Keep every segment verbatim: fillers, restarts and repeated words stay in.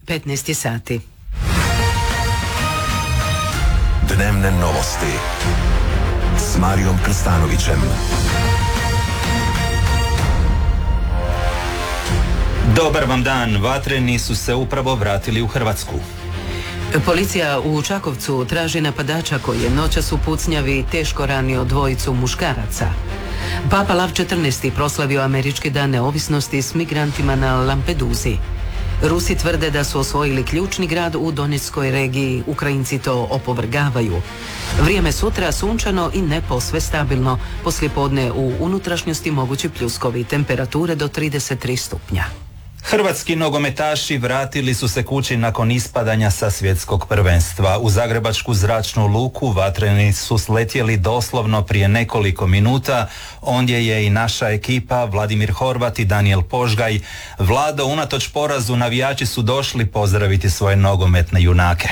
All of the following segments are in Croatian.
petnaest sati. Dnevne novosti s Marijom Krstanovićem. Dobar vam dan, vatreni su se upravo vratili u Hrvatsku. Policija u Čakovcu traži napadača koji je noćas u pucnjavi teško ranio dvojicu muškaraca. Papa Lav četrnaesti proslavio Američki dan neovisnosti s migrantima na Lampeduzi. Rusi tvrde da su osvojili ključni grad u Donetskoj regiji, Ukrajinci to opovrgavaju. Vrijeme sutra sunčano i ne posve stabilno, poslijepodne u unutrašnjosti mogući pljuskovi, temperature do trideset tri stupnja. Hrvatski nogometaši vratili su se kući nakon ispadanja sa svjetskog prvenstva. U zagrebačku zračnu luku vatreni su sletjeli doslovno prije nekoliko minuta. Ondje je i naša ekipa, Vladimir Horvat i Danijel Požgaj. Vlado, unatoč porazu navijači su došli pozdraviti svoje nogometne junake.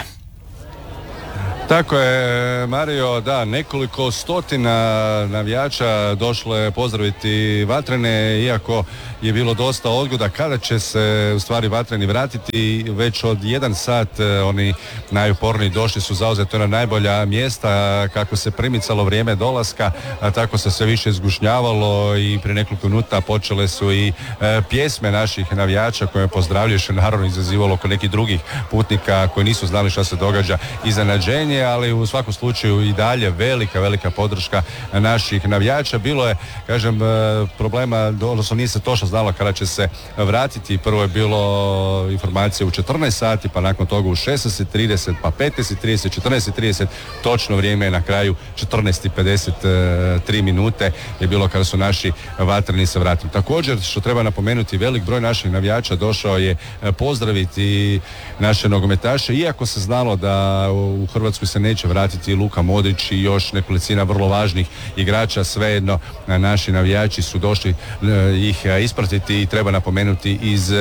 Tako je, Mario, da, nekoliko stotina navijača došlo je pozdraviti vatrene, iako je bilo dosta odgoda kada će se u stvari vatreni vratiti. Već od jedan sat oni najuporniji došli su zauzeti na najbolja mjesta. Kako se primicalo vrijeme dolaska, tako se sve više zgušnjavalo i prije nekoliko minuta počele su i e, pjesme naših navijača koje pozdravljaju, što naravno izazivalo oko nekih drugih putnika koji nisu znali šta se događa, iznenađenje, ali u svakom slučaju i dalje velika, velika podrška naših navijača. Bilo je, kažem, problema, odnosno nije se točno znalo kada će se vratiti. Prvo je bilo informacije u četrnaest sati, pa nakon toga u šesnaest i trideset, pa petnaest i trideset, četrnaest i trideset, točno vrijeme je na kraju četrnaest i pedeset tri minute je bilo kada su naši vatreni se vratili. Također, što treba napomenuti, velik broj naših navijača došao je pozdraviti naše nogometaše, iako se znalo da u Hrvatskoj se neće vratiti Luka Modrić i još nekolicina vrlo važnih igrača, svejedno naši navijači su došli ih ispratiti i treba napomenuti iz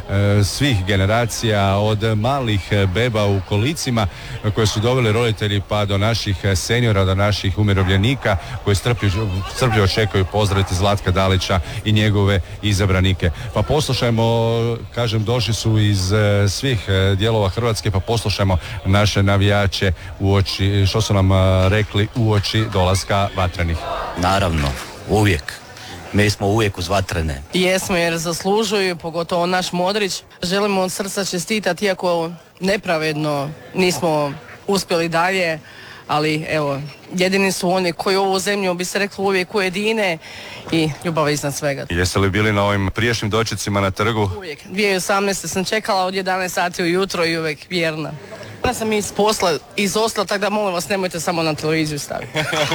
svih generacija, od malih beba u kolicima koje su doveli roditelji pa do naših seniora, do naših umirovljenika koji strpljivo čekaju pozdraviti Zlatka Dalića i njegove izabranike. Pa poslušajmo, kažem, došli su iz svih dijelova Hrvatske, pa poslušajmo naše navijače uoči, što su nam rekli uoči dolaska vatrenih. Naravno, uvijek. Mi smo uvijek uz vatrene. Jesmo, jer zaslužuju, pogotovo naš Modrić. Želimo od srca čestitati, iako nepravedno nismo uspjeli dalje, ali evo, jedini su oni koji ovu zemlju, bi se reklo, uvijek ujedine i ljubav iznad svega. Jeste li bili na ovim prijašnjim dočecima na trgu? Uvijek. dvije tisuće osamnaeste sam čekala od jedanaest sati ujutro i uvijek vjerna. Ja sam iz posla izostala, tako da molim vas nemojte samo na televiziju staviti.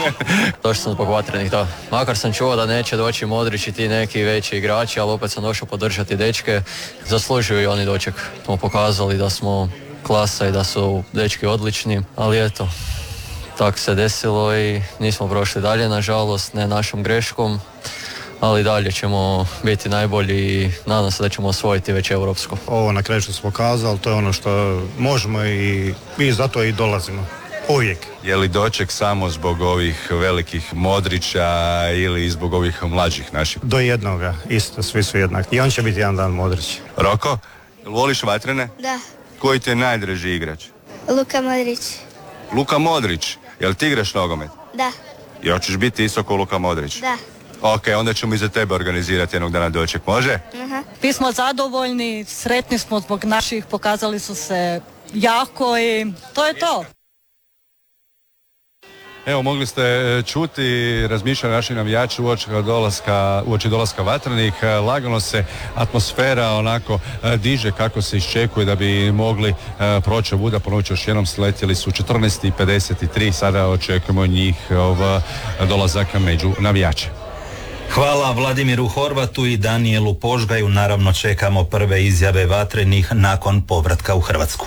Došao sam zbog vatrenih, da. Makar sam čuo da neće doći Modrić i ti neki veći igrači, ali opet sam došao podržati dečke. Zaslužuju i oni doček. Smo pokazali da smo klasa i da su dečki odlični, ali eto, tako se desilo i nismo prošli dalje, nažalost, ne našom greškom. Ali dalje ćemo biti najbolji i nadam se da ćemo osvojiti već europsko. Ovo na kraju što smo kazali, to je ono što možemo i mi zato i dolazimo. Uvijek. Je li doček samo zbog ovih velikih Modrića ili zbog ovih mlađih naših? Do jednoga, isto, svi su jednaki. I on će biti jedan dan Modrić. Roko, voliš vatrene? Da. Koji ti je najdraži igrač? Luka Modrić. Luka Modrić, jel ti igraš nogomet? Da. I hoćeš biti isto ko Luka Modrić? Da. Ok, onda ćemo i za tebe organizirati jednog dana doček, može? Uh-huh. Mi smo zadovoljni, sretni smo zbog naših, pokazali su se jako i to je to. Evo, mogli ste čuti razmišljanja naših navijača uoči dolaska, uoči dolaska vatrenih. Lagano se atmosfera onako diže kako se iščekuje da bi mogli proći ovuda. Ponovit još jednom, sletjeli su četrnaest i pedeset tri, sada očekujemo njih dolazak među navijače. Hvala Vladimiru Horvatu i Danijelu Požgaju. Naravno čekamo prve izjave vatrenih nakon povratka u Hrvatsku.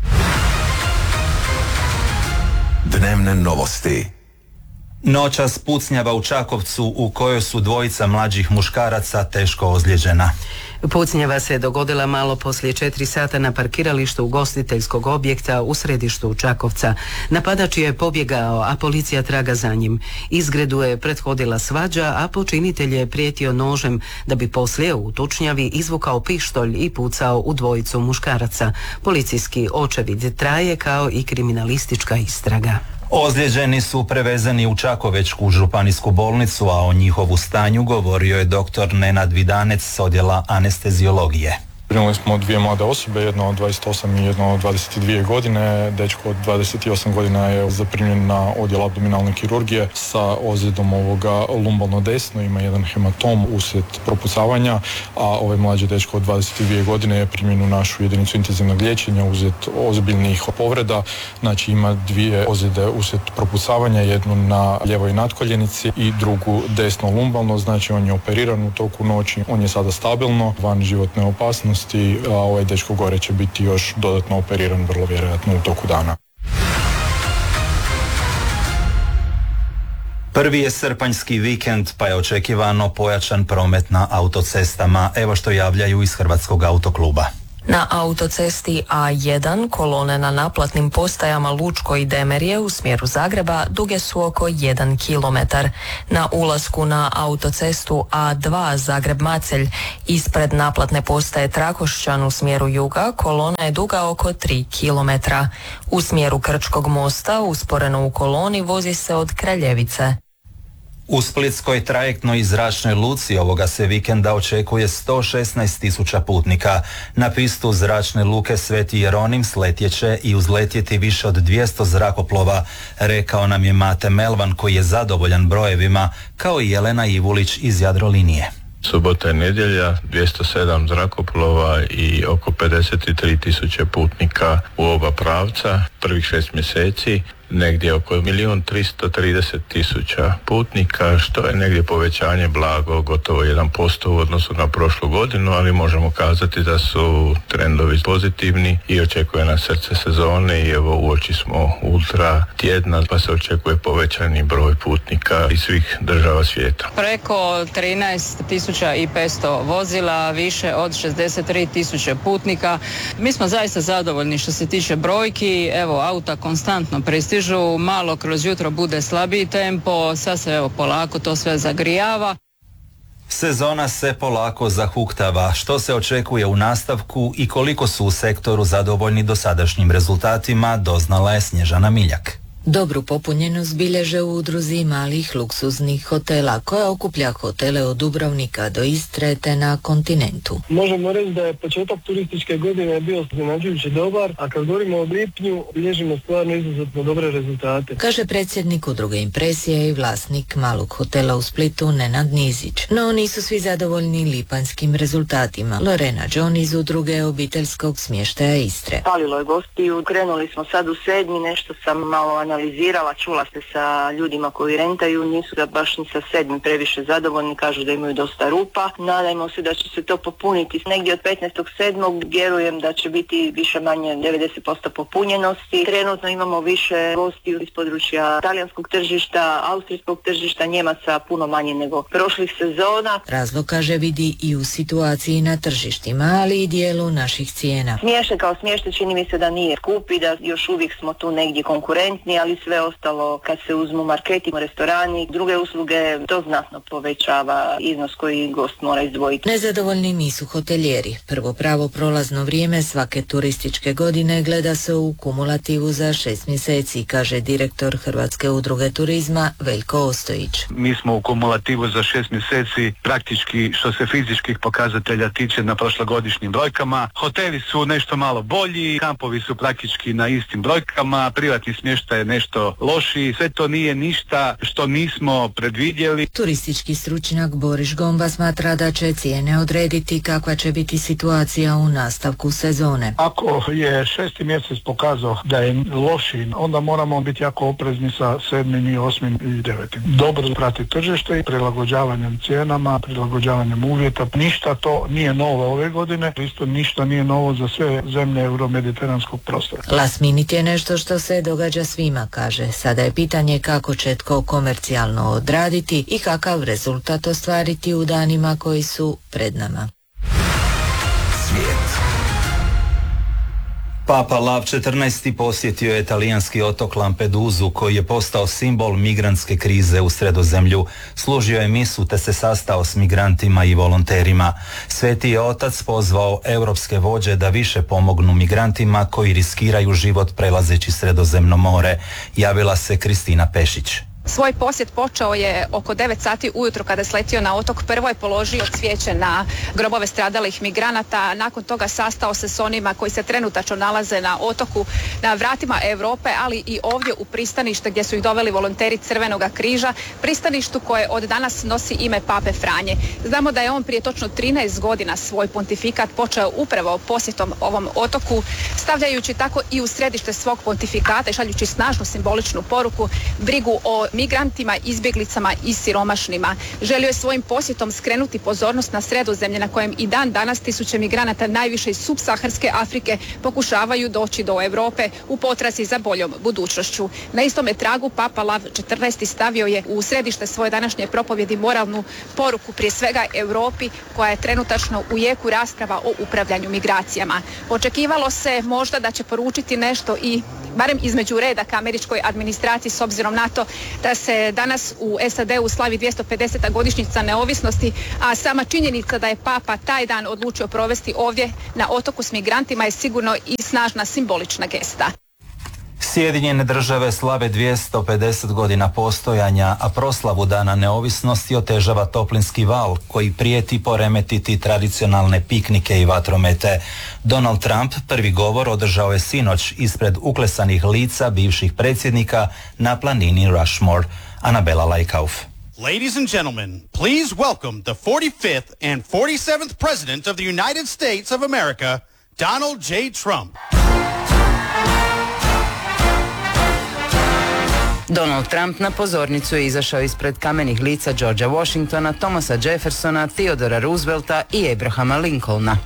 Dnevne novosti. Noćas pucnjava u Čakovcu u kojoj su dvojica mlađih muškaraca teško ozlijeđena. Pucnjava se dogodila malo poslije četiri sata na parkiralištu ugostiteljskog objekta u središtu Čakovca. Napadač je pobjegao, a policija traga za njim. Izgredu je prethodila svađa, a počinitelj je prijetio nožem da bi poslije u tučnjavi izvukao pištolj i pucao u dvojicu muškaraca. Policijski očevid traje kao i kriminalistička istraga. Ozlijeđeni su prevezani u Čakovečku županijsku bolnicu, a o njihovu stanju govorio je doktor Nenad Vidanec s odjela anesteziologije. Primili smo dvije mlade osobe, jedna od dvadeset osam i jedna od dvadeset dvije godine. Dečko od dvadeset osam godina je zaprimljen na odjel abdominalne kirurgije sa ozljedom ovoga lumbalno desno, ima jedan hematom uslijed propucavanja, a ovaj mlađi dečko od dvadeset dvije godine je primljen u našu jedinicu intenzivnog liječenja uslijed ozbiljnih povreda. Znači ima dvije ozljede uslijed propucavanja, jednu na ljevoj natkoljenici i drugu desno lumbalno, znači on je operiran u toku noći, on je sada stabilno, van životne opasnosti, a ovaj dečko gore će biti još dodatno operiran vrlo vjerojatno u toku dana. Prvi je srpanjski vikend, pa je očekivano pojačan promet na autocestama. Evo što javljaju iz Hrvatskog autokluba. Na autocesti A jedan kolone na naplatnim postajama Lučko i Demerje u smjeru Zagreba duge su oko jedan kilometar. Na ulasku na autocestu A dva Zagreb-Macelj ispred naplatne postaje Trakošćan u smjeru juga kolona je duga oko tri kilometra. U smjeru Krčkog mosta usporeno u koloni vozi se od Kraljevice. U splitskoj trajektnoj i zračnoj luci ovoga se vikenda očekuje sto šesnaest tisuća putnika. Na pistu zračne luke Sveti Jeronim sletjeće i uzletjeti više od dvjesto zrakoplova, rekao nam je Mate Melvan koji je zadovoljan brojevima, kao i Jelena Ivulić iz Jadrolinije. Subota i nedjelja, dvjesto sedam zrakoplova i oko pedeset tri tisuće putnika u oba pravca, prvih šest mjeseci. Negdje oko milijun tristo trideset tisuća putnika, što je negdje povećanje blago, gotovo jedan posto u odnosu na prošlu godinu, ali možemo kazati da su trendovi pozitivni i očekuje nas srce sezone i evo uoči smo ultra tjedna, pa se očekuje povećani broj putnika iz svih država svijeta. Preko trinaest tisuća petsto vozila, više od šezdeset tri tisuće putnika. Mi smo zaista zadovoljni što se tiče brojki, evo auta konstantno pristižu. Malo kroz jutro bude slabiji tempo, sad se evo polako to sve zagrijava. Sezona se polako zahuktava. Što se očekuje u nastavku i koliko su u sektoru zadovoljni dosadašnjim rezultatima, doznala je Snježana Miljak. Dobru popunjenost bilježe u udruzi malih luksuznih hotela koja okuplja hotele od Dubrovnika do Istre te na kontinentu. Možemo reći da je početak turističke godine bio iznenađujuće dobar, a kad govorimo o lipnju bilježimo stvarno izuzetno dobre rezultate. Kaže predsjednik udruge Impresije i vlasnik malog hotela u Splitu Nenad Nizić. No nisu svi zadovoljni lipanjskim rezultatima. Lorena John iz udruge obiteljskog smještaja Istre. Falilo je gostiju, krenuli smo sad u sedmi, nešto sam malo analizirala. analizirala, čula se sa ljudima koji rentaju, nisu da baš ni sa sedmim previše zadovoljni, kažu da imaju dosta rupa. Nadajmo se da će se to popuniti. Negdje od petnaestog sedmog vjerujem da će biti više manje devedeset posto popunjenosti. Trenutno imamo više gostiju iz područja talijanskog tržišta, austrijskog tržišta, Njemaca puno manje nego prošlih sezona. Razlog, kaže, vidi i u situaciji na tržištima, ali i dijelu naših cijena. Smještaj kao smještaj čini mi se da nije skupi, da još uvijek smo tu negdje konkurentni, ali sve ostalo kad se uzmu marketing, restorani, druge usluge, to znatno povećava iznos koji gost mora izdvojiti. Nezadovoljni nisu hotelijeri. Prvo pravo prolazno vrijeme svake turističke godine gleda se u kumulativu za šest mjeseci, kaže direktor Hrvatske udruge turizma Veljko Ostojić. Mi smo u kumulativu za šest mjeseci praktički što se fizičkih pokazatelja tiče na prošlogodišnjim brojkama. Hoteli su nešto malo bolji, kampovi su praktički na istim brojkama, privatni smještaj je nešto lošiji, sve to nije ništa što nismo predvidjeli. Turistički stručnjak Boris Gomba smatra da će cijene odrediti kakva će biti situacija u nastavku sezone. Ako je šesti mjesec pokazao da je loši, onda moramo biti jako oprezni sa sedmim i osmim i devetim. Dobro prati tržište i prilagođavanjem cijenama, prilagođavanjem uvjeta. Ništa to nije novo ove godine, isto ništa nije novo za sve zemlje euromediteranskog prostora. Last minute je nešto što se događa svima, kaže. Sada je pitanje kako će tko komercijalno odraditi i kakav rezultat ostvariti u danima koji su pred nama. Papa Lav četrnaesti posjetio je talijanski otok Lampedusu koji je postao simbol migrantske krize u Sredozemlju. Služio je misu te se sastao s migrantima i volonterima. Sveti je otac pozvao europske vođe da više pomognu migrantima koji riskiraju život prelazeći Sredozemno more. Javila se Kristina Pešić. Svoj posjet počeo je oko devet sati ujutro kada je sletio na otok. Prvo je položio cvijeće na grobove stradalih migranata, nakon toga sastao se s onima koji se trenutačno nalaze na otoku, na vratima Europe, ali i ovdje u pristanište gdje su ih doveli volonteri Crvenog križa, pristaništu koje od danas nosi ime Pape Franje. Znamo da je on prije točno trinaest godina svoj pontifikat počeo upravo posjetom ovom otoku, stavljajući tako i u središte svog pontifikata i šaljući snažnu simboličnu poruku, brigu o migrantima, izbjeglicama i siromašnima. Želio je svojim posjetom skrenuti pozornost na Sredozemlje na kojem i dan danas tisuće migranata najviše iz subsaharske Afrike pokušavaju doći do Europe u potrazi za boljom budućnošću. Na istome tragu Papa Lav četrnaesti stavio je u središte svoje današnje propovjedi moralnu poruku prije svega Europi koja je trenutačno u jeku rasprava o upravljanju migracijama. Očekivalo se možda da će poručiti nešto i barem između redaka američkoj administraciji s obzirom na to da se danas u S A D-u slavi dvjesto pedeseta godišnjica neovisnosti, a sama činjenica da je Papa taj dan odlučio provesti ovdje na otoku s migrantima je sigurno i snažna simbolična gesta. Sjedinjene države slave dvjesto pedeset godina postojanja, a proslavu Dana neovisnosti otežava toplinski val koji prijeti poremetiti tradicionalne piknike i vatromete. Donald Trump prvi govor održao je sinoć ispred uklesanih lica bivših predsjednika na planini Rushmore. Anabela Lajkauf. Ladies and gentlemen, please welcome the forty-fifth and forty-seventh President of the United States of America, Donald J. Trump. Donald Trump na pozornicu je izašao ispred kamenih lica Georgea Washingtona, Thomasa Jeffersona, Theodora Roosevelta i Abrahama Lincolna.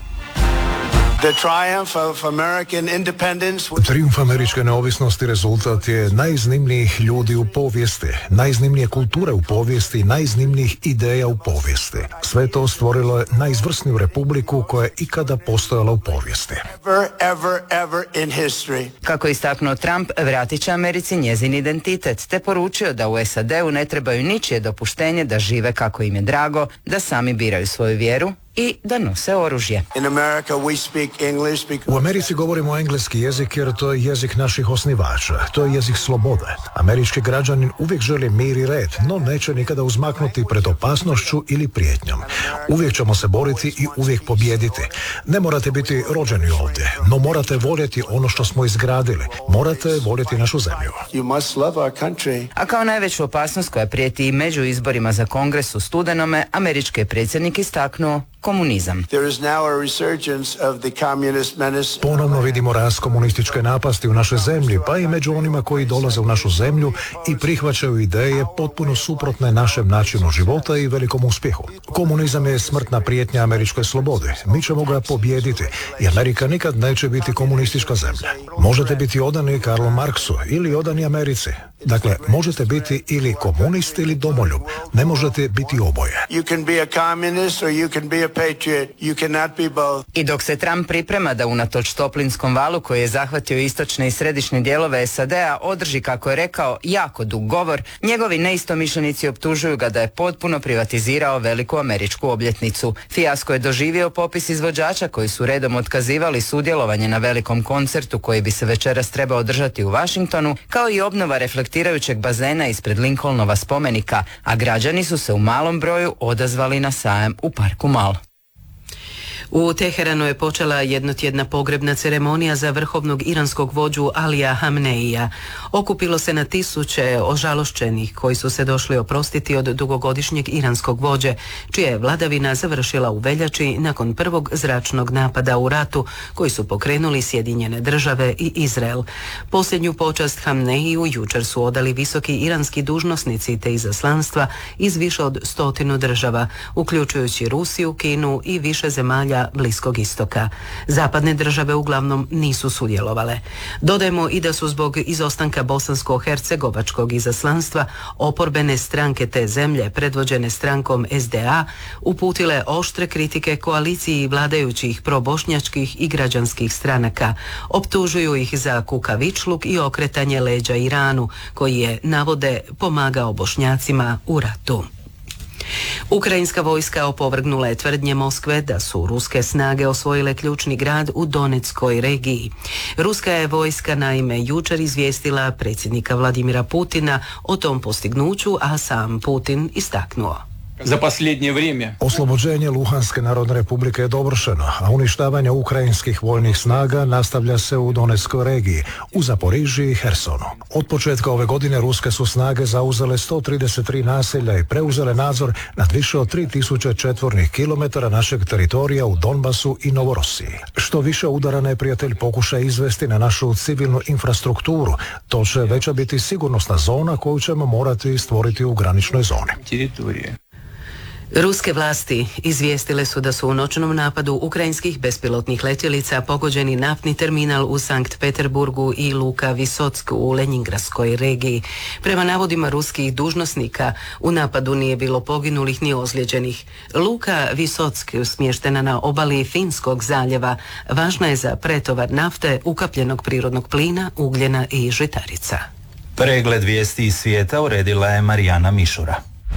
Trijumf američke neovisnosti rezultat je najiznimnijih ljudi u povijesti, najiznimnije kulture u povijesti, najiznimnijih ideja u povijesti. Sve to stvorilo je najizvrsniju republiku koja je ikada postojala u povijesti. Ever, ever, ever in history. Kako je istaknuo Trump, vratit će Americi njezin identitet, te poručio da u S A D-u ne trebaju ničije dopuštenje da žive kako im je drago, da sami biraju svoju vjeru i da nose oružje. U Americi govorimo engleski jezik jer to je jezik naših osnivača, to je jezik slobode. Američki građanin uvijek želi mir i red, no neće nikada uzmaknuti pred opasnošću ili prijetnjom. Uvijek ćemo se boriti i uvijek pobijediti. Ne morate biti rođeni ovdje, no morate voljeti ono što smo izgradili. Morate voljeti našu zemlju. A kao najveću opasnost koja prijeti i među izborima za Kongres u studenome, američki je predsjednik istaknuo komunizam. Ponovno vidimo rast komunističke napasti u našoj zemlji, pa i među onima koji dolaze u našu zemlju i prihvaćaju ideje potpuno suprotne našem načinu života i velikom uspjehu. Komunizam je smrtna prijetnja američkoj slobodi. Mi ćemo ga pobijediti i Amerika nikad neće biti komunistička zemlja. Možete biti odani Karlu Marksu ili odani Americi. Dakle, možete biti ili komunist ili domoljub. Ne možete biti oboje. You can be a communist or you can be a patriot. You cannot be both. I dok se Trump priprema da unatoč toplinskom valu koji je zahvatio istočne i središnje dijelove S A D-a održi, kako je rekao, jako dug govor, njegovi neistomišljenici optužuju ga da je potpuno privatizirao veliku američku obljetnicu. Fijasko je doživio popis izvođača koji su redom otkazivali sudjelovanje na velikom koncertu koji bi se večeras trebao održati u Washingtonu, kao i obnova reflektirajućeg bazena ispred Lincolnova spomenika, a građani su se u malom broju odazvali na sajam u parku Mal. U Teheranu je počela jednotjedna pogrebna ceremonija za vrhovnog iranskog vođu Alija Hamneija. Okupilo se na tisuće ožalošćenih koji su se došli oprostiti od dugogodišnjeg iranskog vođe, čija je vladavina završila u veljači nakon prvog zračnog napada u ratu koji su pokrenuli Sjedinjene države i Izrael. Posljednju počast Hamneiju jučer su odali visoki iranski dužnosnici te izaslanstva iz više od stotinu država, uključujući Rusiju, Kinu i više zemalja sa Bliskog istoka. Zapadne države uglavnom nisu sudjelovale. Dodajmo i da su zbog izostanka bosansko-hercegovačkog izaslanstva oporbene stranke te zemlje, predvođene strankom S D A, uputile oštre kritike koaliciji vladajućih probošnjačkih i građanskih stranaka. Optužuju ih za kukavičluk i okretanje leđa Iranu, koji je, navode, pomagao Bošnjacima u ratu. Ukrajinska vojska opovrgnula je tvrdnje Moskve da su ruske snage osvojile ključni grad u Donetskoj regiji. Ruska je vojska naime jučer izvijestila predsjednika Vladimira Putina o tom postignuću, a sam Putin istaknuo: Za posljednje vrijeme oslobođenje Luhanske narodne republike je dovršeno, a uništavanje ukrajinskih vojnih snaga nastavlja se u Donetskoj regiji, u Zaporižiji i Hersonu. Od početka ove godine ruske su snage zauzele sto trideset tri naselja i preuzele nadzor nad više od tri tisuće četvornih kilometara našeg teritorija u Donbasu i Novorosiji. Što više udara neprijatelj pokuša izvesti na našu civilnu infrastrukturu, to će veća biti sigurnosna zona koju ćemo morati stvoriti u graničnoj zoni. teritorije. Ruske vlasti izvijestile su da su u noćnom napadu ukrajinskih bespilotnih letjelica pogođeni naftni terminal u Sankt Peterburgu i luka Visotsk u Lenjingradskoj regiji. Prema navodima ruskih dužnosnika, u napadu nije bilo poginulih ni ozlijeđenih. Luka Visotsk, smještena na obali Finskog zaljeva, važna je za pretovar nafte, ukapljenog prirodnog plina, ugljena i žitarica. Pregled vijesti iz svijeta uredila je Marijana Mišura.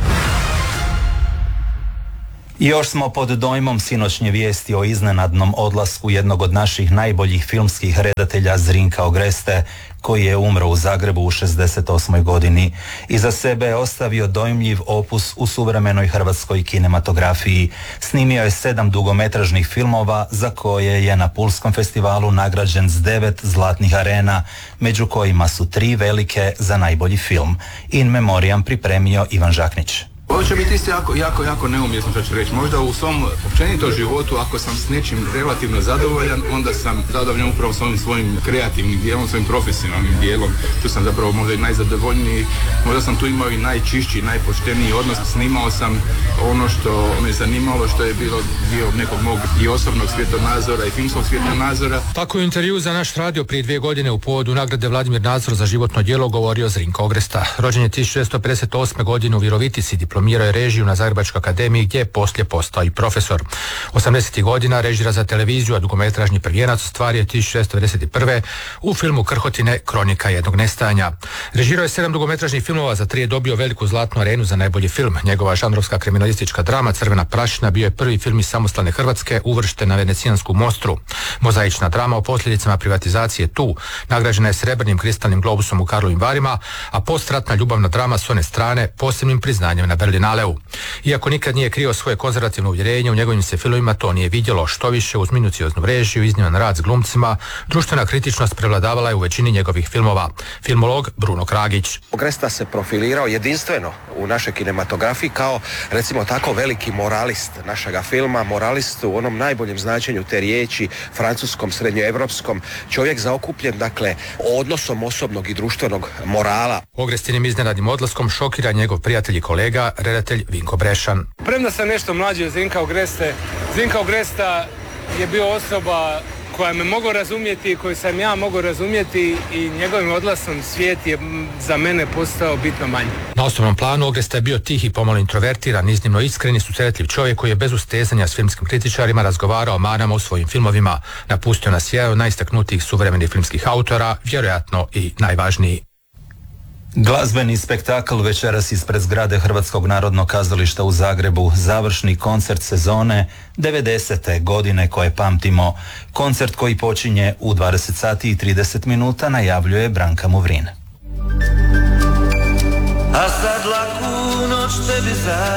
Još smo pod dojmom sinoćnje vijesti o iznenadnom odlasku jednog od naših najboljih filmskih redatelja Zrinka Ogreste, koji je umro u Zagrebu u šezdeset osmoj godini. Iza sebe je ostavio dojmljiv opus u suvremenoj hrvatskoj kinematografiji. Snimio je sedam dugometražnih filmova za koje je na Pulskom festivalu nagrađen s devet zlatnih arena, među kojima su tri velike za najbolji film. In memoriam pripremio Ivan Žaknić. Ovo će biti isto jako, jako, jako neumjesno što ću reći. Možda u svom općenito životu, ako sam s nečim relativno zadovoljan, onda sam zadovoljan upravo s ovim svojim kreativnim dijelom, svojim profesionalnim dijelom. Tu sam zapravo možda i najzadovoljniji, možda sam tu imao i najčišći, najpošteniji odnos. Snimao sam ono što me zanimalo, što je bilo dio nekog mog i osobnog svjetonazora i filmskog svjetonazora. Tako je u intervju za naš radio prije dvije godine u povodu nagrade Vladimir Nazor za životno djelo govorio Zrinko Ogresta. Rođen je tisuću devetsto pedeset osme. godine u Virovitici, diplomirao je režiju na Zagrebačkoj akademiji gdje je poslije postao i profesor. osamdesetih godina režira za televiziju, a dugometražni prvijenac ostvario tisuću devetsto devedeset prve. u filmu Krhotine, kronika jednog nestajanja. Režirao je sedam dugometražnih filmova, za tri je dobio veliku zlatnu arenu za najbolji film. Njegova žanrovska kriminalistička drama Crvena prašina bio je prvi film iz samostalne Hrvatske uvršten na Venecijansku mostru. Mozaična drama o posljedicama privatizacije Tu nagrađena je srebrnim kristalnim globusom u Karlovim Varima, a postratna ljubavna drama S one strane posebnim priznanjem na Berlinaleu. Iako nikad nije krio svoje konzervativno uvjerenje, u njegovim se filmovima to nije vidjelo. Što više, uz minucioznu režiju, izniman rad s glumcima, društvena kritičnost prevladavala je u većini njegovih filmova. Filmolog Bruno Kragić. Ogresta se profilirao jedinstveno u našoj kinematografiji kao, recimo tako, veliki moralist našega filma, moralist u onom najboljem značenju te riječi, francuskom, srednjoevropskom, čovjek zaokupljen, dakle, odnosom osobnog i društvenog morala. Ogrestinim iznenadnim odlaskom šokira njegov prijatelj i kolega, redatelj Vinko Brešan. Premda sam nešto mlađi od Zrinka Ogreste, Zrinka Ogresta je bio osoba koja me mogu razumjeti, koju sam ja mogu razumjeti, i njegovim odlasom svijet je za mene postao bitno manji. Na osobnom planu Ogresta je bio tih i pomalo introvertiran, iznimno iskren i susretljiv čovjek koji je bez ustezanja s filmskim kritičarima razgovarao o manama u svojim filmovima. Napustio nas jedan od najistaknutijih suvremenih filmskih autora, vjerojatno i najvažniji. Glazbeni spektakl večeras ispred zgrade Hrvatskog narodnog kazališta u Zagrebu, završni koncert sezone devedesete godine koje pamtimo. Koncert koji počinje u dvadeset sati i trideset minuta najavljuje Branka Muvrin. A sad laku noć tebi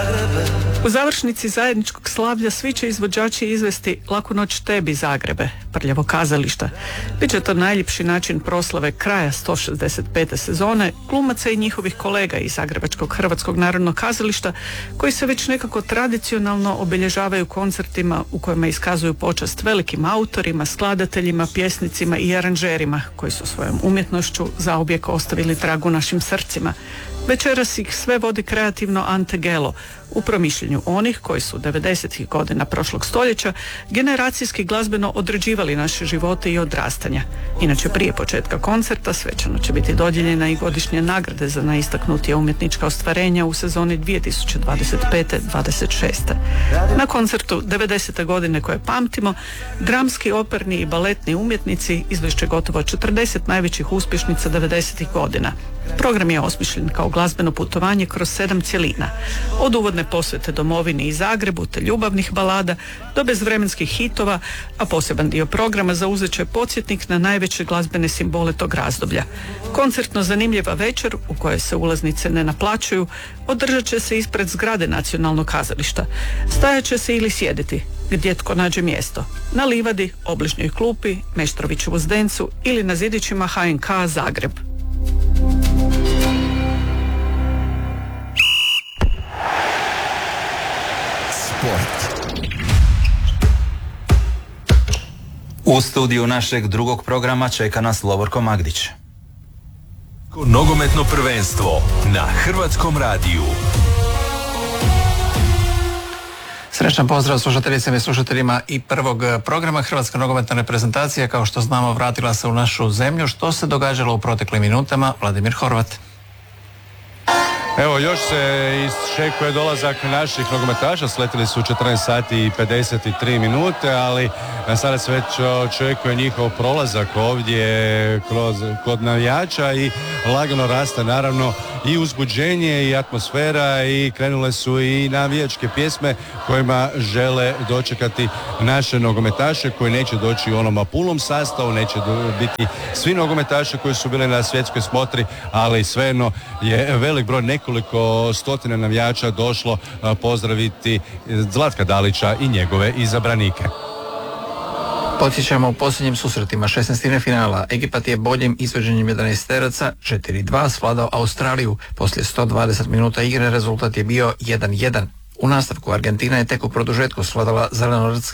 Zagrebe. U završnici zajedničkog slavlja svi će izvođači izvesti Laku noć tebi Zagrebe. prljavo kazališta. Biće to najljepši način proslave kraja sto šezdeset pete sezone glumaca i njihovih kolega iz Zagrebačkog Hrvatskog narodnog kazališta, koji se već nekako tradicionalno obilježavaju koncertima u kojima iskazuju počast velikim autorima, skladateljima, pjesnicima i aranžerima koji su svojom umjetnošću zauvijek ostavili trag u našim srcima. Večeras ih sve vodi kreativno Ante Gelo, u promišljenju onih koji su devedesetih godina prošlog stoljeća generacijski glazbeno određivali naše živote i odrastanja. Inače, prije početka koncerta svečano će biti dodijeljena i godišnje nagrade za najistaknutija umjetnička ostvarenja u sezoni dvije tisuće dvadeset pete dvadeset šeste. Na koncertu devedesete godine koje pamtimo, dramski, operni i baletni umjetnici izvešće gotovo četrdeset najvećih uspješnica devedesetih godina. Program je osmišljen kao glazbeno putovanje kroz sedam cjelina. Od uvodne posvete domovini i Zagrebu te ljubavnih balada do bezvremenskih hitova, a poseban dio programa zauzet će podsjetnik na najveće glazbene simbole tog razdoblja. Koncertno zanimljiva večer u kojoj se ulaznice ne naplaćuju održat će se ispred zgrade Nacionalnog kazališta. Stajat će se ili sjediti, gdje tko nađe mjesto. Na livadi, obližnjoj klupi, Meštrovićevu zdencu ili na zidićima H N K Zagreb. U studiju našeg drugog programa čeka nas Lovorko Magdić. Nogometno prvenstvo na Hrvatskom radiju. Srećan pozdrav slušateljicama i slušateljima i prvog programa. Hrvatska nogometna reprezentacija, kao što znamo, vratila se u našu zemlju. Što se događalo u proteklim minutama? Vladimir Horvat. Evo, još se iščekuje dolazak naših nogometaša, sletili su u četrnaest sati i pedeset tri minute, ali sada se već očekuje njihov prolazak ovdje kroz, kod navijača i lagano raste naravno i uzbuđenje i atmosfera i krenule su i navijačke pjesme kojima žele dočekati naše nogometaše koji neće doći u onom punom sastavu, neće biti svi nogometaši koji su bili na svjetskoj smotri, ali svejedno je velik broj nekoliko stotina navijača došlo pozdraviti Zlatka Dalića i njegove izabranike. Podsjećamo, u posljednjim susretima šesnaestine finala Egipat je boljim izvođenjem jedanaesteraca četiri dva svladao Australiju. Poslije sto dvadeset minuta igre rezultat je bio jedan jedan. U nastavku Argentina je tek u produžetku svladala zelenorodske